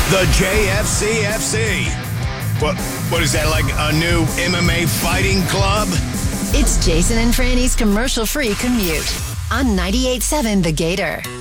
The JFCFC. What is that, like a new MMA fighting club? It's Jason and Franny's commercial-free commute on 98.7 The Gator.